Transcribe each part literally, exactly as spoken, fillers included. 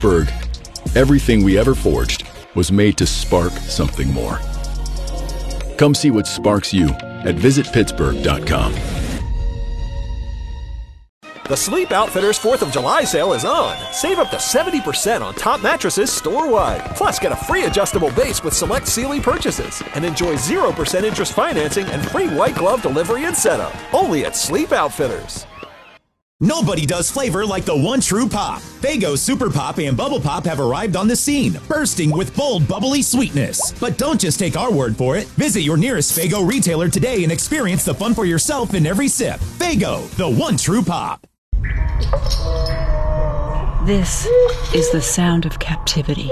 Berg, everything we ever forged was made to spark something more. Come see what sparks you at visit pittsburgh dot com. The Sleep Outfitters fourth of July sale is on. Save up to seventy percent on top mattresses store-wide. Plus, get a free adjustable base with select Sealy purchases. And enjoy zero percent interest financing and free white glove delivery and setup. Only at Sleep Outfitters. Nobody does flavor like the one true Pop. Faygo Super Pop and Bubble Pop have arrived on the scene, bursting with bold, bubbly sweetness. But don't just take our word for it. Visit your nearest Faygo retailer today and experience the fun for yourself in every sip. Faygo, the one true Pop. This is the sound of captivity.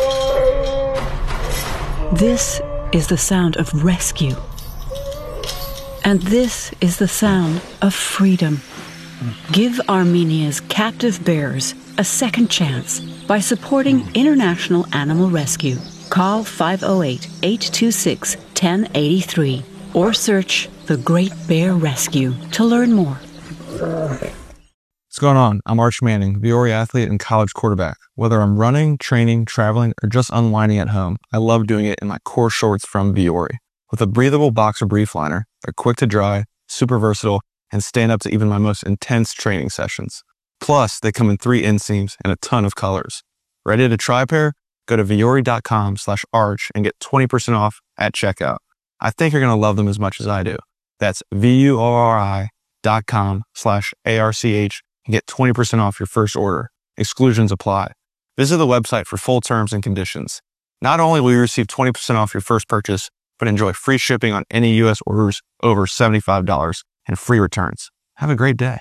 This is the sound of rescue. And this is the sound of freedom. Give Armenia's captive bears a second chance by supporting International Animal Rescue. Call five oh eight, eight two six, one oh eight three or search The Great Bear Rescue to learn more. What's going on? I'm Arch Manning, Viore athlete and college quarterback. Whether I'm running, training, traveling, or just unwinding at home, I love doing it in my core shorts from Viore. With a breathable boxer brief liner, they're quick to dry, super versatile, and stand up to even my most intense training sessions. Plus, they come in three inseams and a ton of colors. Ready to try a pair? Go to viore.com slash arch and get twenty percent off at checkout. I think you're going to love them as much as I do. That's V-U-O-R-I dot com slash A-R-C-H and get twenty percent off your first order. Exclusions apply. Visit the website for full terms and conditions. Not only will you receive twenty percent off your first purchase, but enjoy free shipping on any U S orders over seventy-five dollars. And free returns. Have a great day.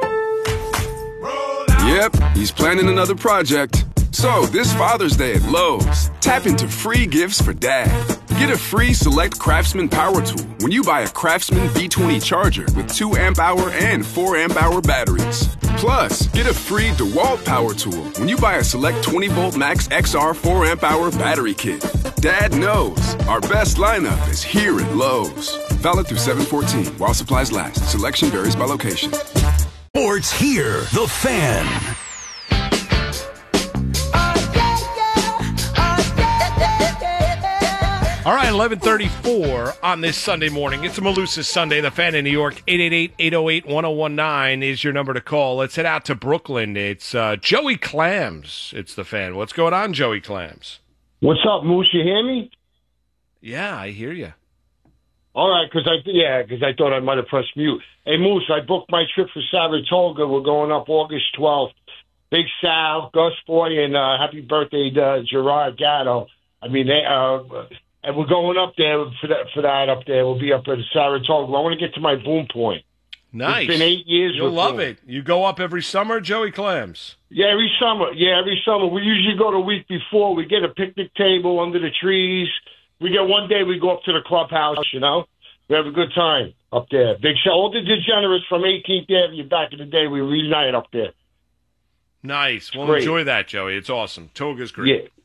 Yep, he's planning another project. So this Father's Day at Lowe's, tap into free gifts for dad. Get a free Select Craftsman power tool when you buy a Craftsman B twenty charger with two amp hour and four amp hour batteries. Plus, get a free DeWalt power tool when you buy a Select twenty volt Max X R four amp hour battery kit. Dad knows our best lineup is here at Lowe's. Valid through seven fourteen while supplies last. Selection varies by location. Sports here, the Fan. All right, eleven thirty-four on this Sunday morning. It's a Malusa Sunday. The Fan in New York, eight eight eight, eight oh eight, one oh one nine is your number to call. Let's head out to Brooklyn. It's uh, Joey Clams. It's the Fan. What's going on, Joey Clams? What's up, Moose? You hear me? Yeah, I hear you. All right, because I yeah, because I thought I might have pressed mute. Hey, Moose, I booked my trip for Saratoga. We're going up August twelfth. Big Sal, Gus Boy, and uh, happy birthday to Gerard Gatto. I mean, they, uh, and we're going up there for that. For that, up there, we'll be up at Saratoga. I want to get to my boom point. Nice. It's been eight years. You'll love boom. it. You go up every summer, Joey Clams? Yeah, every summer. Yeah, every summer. We usually go the week before. We get a picnic table under the trees. We get one day. We go up to the clubhouse. You know. We have a good time up there. Big show. All the degenerates from eighteenth Avenue back in the day, we reunite up there. Nice. Well, Great. Enjoy that, Joey. It's awesome. Toga's great. Yeah.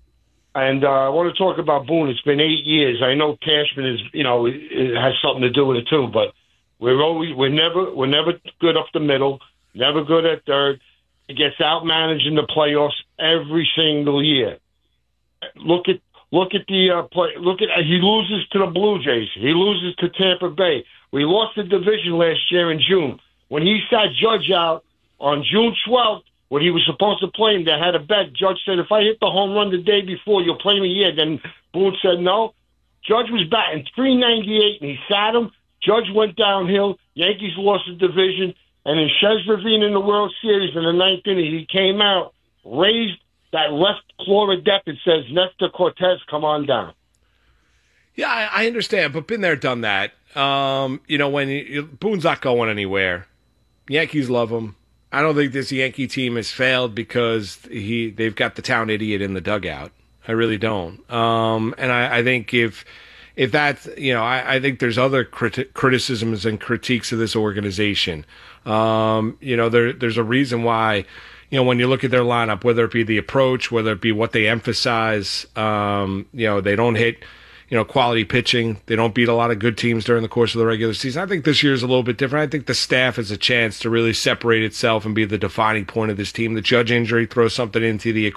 And uh, I want to talk about Boone. It's been eight years. I know Cashman is, you know, it, it has something to do with it too. But we're always, we're never, we're never good up the middle. Never good at third. He gets outmanaged in the playoffs every single year. Look at. Look at the uh, play. Look at he loses to the Blue Jays. He loses to Tampa Bay. We lost the division last year in June. When he sat Judge out on June twelfth, when he was supposed to play him, they had a bet. Judge said, "If I hit the home run the day before, you'll play me here." Then Boone said, "No." Judge was batting three ninety-eight, and he sat him. Judge went downhill. Yankees lost the division, and in Chez Ravine in the World Series in the ninth inning, he came out, raised that left claw of death and says, Nestor Cortez, come on down. Yeah, I, I understand, but been there, done that. Um, you know, when you, Boone's not going anywhere. Yankees love him. I don't think this Yankee team has failed because he they've got the town idiot in the dugout. I really don't. Um, and I, I think if if that's, you know, I, I think there's other criti- criticisms and critiques of this organization. Um, you know, there there's a reason why. You know, when you look at their lineup, whether it be the approach, whether it be what they emphasize, um, you know, they don't hit you know, quality pitching. They don't beat a lot of good teams during the course of the regular season. I think this year is a little bit different. I think the staff has a chance to really separate itself and be the defining point of this team. The Judge injury throws something into the